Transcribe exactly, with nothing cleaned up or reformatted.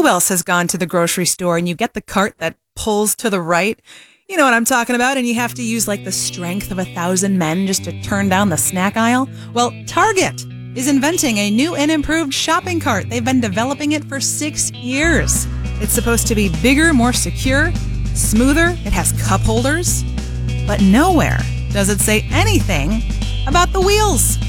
else has gone to the grocery store and you get the cart that pulls to the right? You know what I'm talking about, and you have to use like the strength of a thousand men just to turn down the snack aisle? Well, Target is inventing a new and improved shopping cart. They've been developing it for six years. It's supposed to be bigger, more secure, smoother. It has cup holders. But nowhere does it say anything about the wheels.